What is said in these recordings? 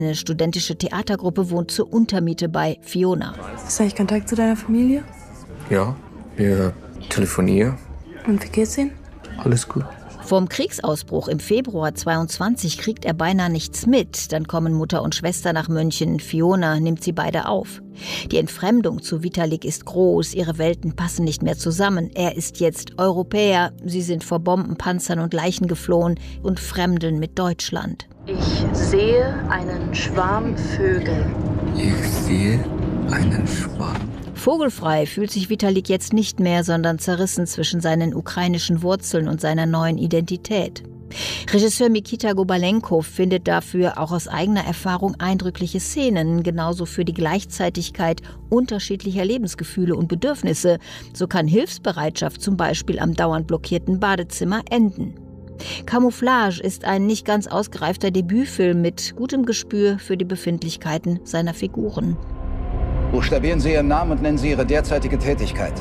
Eine studentische Theatergruppe wohnt zur Untermiete bei Fiona. Hast du eigentlich Kontakt zu deiner Familie? Ja, wir telefonieren. Und wie geht's ihnen? Alles gut. Vom Kriegsausbruch im Februar 22 kriegt er beinahe nichts mit. Dann kommen Mutter und Schwester nach München. Fiona nimmt sie beide auf. Die Entfremdung zu Vitalik ist groß. Ihre Welten passen nicht mehr zusammen. Er ist jetzt Europäer. Sie sind vor Bomben, Panzern und Leichen geflohen und fremdeln mit Deutschland. Ich sehe einen Schwarm Vögel. Ich sehe einen Schwarm. Vogelfrei fühlt sich Vitalik jetzt nicht mehr, sondern zerrissen zwischen seinen ukrainischen Wurzeln und seiner neuen Identität. Regisseur Mikita Gobalenko findet dafür auch aus eigener Erfahrung eindrückliche Szenen, genauso für die Gleichzeitigkeit unterschiedlicher Lebensgefühle und Bedürfnisse. So kann Hilfsbereitschaft zum Beispiel am dauernd blockierten Badezimmer enden. Camouflage ist ein nicht ganz ausgereifter Debütfilm mit gutem Gespür für die Befindlichkeiten seiner Figuren. Buchstabieren Sie Ihren Namen und nennen Sie Ihre derzeitige Tätigkeit.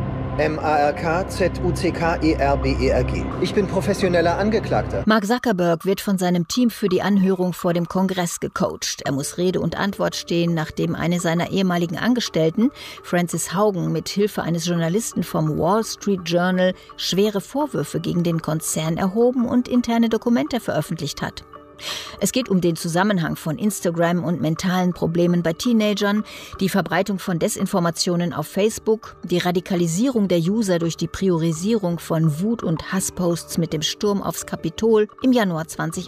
MARKZUCKERBERG. Ich bin professioneller Angeklagter. Mark Zuckerberg wird von seinem Team für die Anhörung vor dem Kongress gecoacht. Er muss Rede und Antwort stehen, nachdem eine seiner ehemaligen Angestellten, Frances Haugen, mit Hilfe eines Journalisten vom Wall Street Journal schwere Vorwürfe gegen den Konzern erhoben und interne Dokumente veröffentlicht hat. Es geht um den Zusammenhang von Instagram und mentalen Problemen bei Teenagern, die Verbreitung von Desinformationen auf Facebook, die Radikalisierung der User durch die Priorisierung von Wut- und Hassposts mit dem Sturm aufs Kapitol im Januar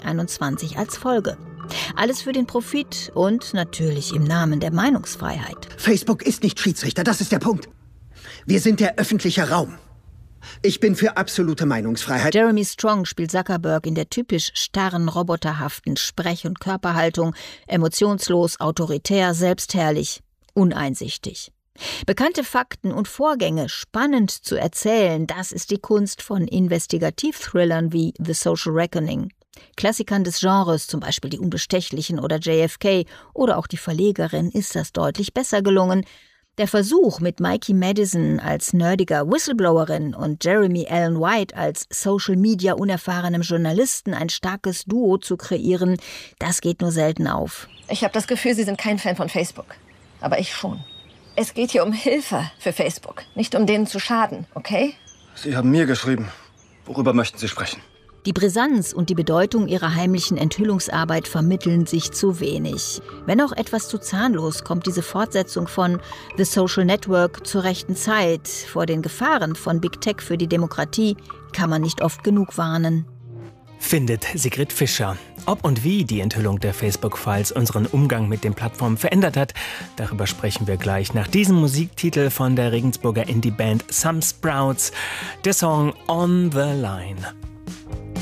2021 als Folge. Alles für den Profit und natürlich im Namen der Meinungsfreiheit. Facebook ist nicht Schiedsrichter, das ist der Punkt. Wir sind der öffentliche Raum. Ich bin für absolute Meinungsfreiheit. Jeremy Strong spielt Zuckerberg in der typisch starren, roboterhaften Sprech- und Körperhaltung, emotionslos, autoritär, selbstherrlich, uneinsichtig. Bekannte Fakten und Vorgänge spannend zu erzählen, das ist die Kunst von Investigativ-Thrillern wie The Social Reckoning. Klassikern des Genres, zum Beispiel Die Unbestechlichen oder JFK oder auch Die Verlegerin, ist das deutlich besser gelungen. Der Versuch, mit Mikey Madison als nerdiger Whistleblowerin und Jeremy Allen White als Social-Media-unerfahrenem Journalisten ein starkes Duo zu kreieren, das geht nur selten auf. Ich habe das Gefühl, Sie sind kein Fan von Facebook. Aber ich schon. Es geht hier um Hilfe für Facebook, nicht um denen zu schaden, okay? Sie haben mir geschrieben. Worüber möchten Sie sprechen? Die Brisanz und die Bedeutung ihrer heimlichen Enthüllungsarbeit vermitteln sich zu wenig. Wenn auch etwas zu zahnlos, kommt diese Fortsetzung von The Social Network zur rechten Zeit. Vor den Gefahren von Big Tech für die Demokratie kann man nicht oft genug warnen. Findet Sigrid Fischer. Ob und wie die Enthüllung der Facebook-Files unseren Umgang mit den Plattformen verändert hat, darüber sprechen wir gleich nach diesem Musiktitel von der Regensburger Indie-Band Some Sprouts, der Song On the Line.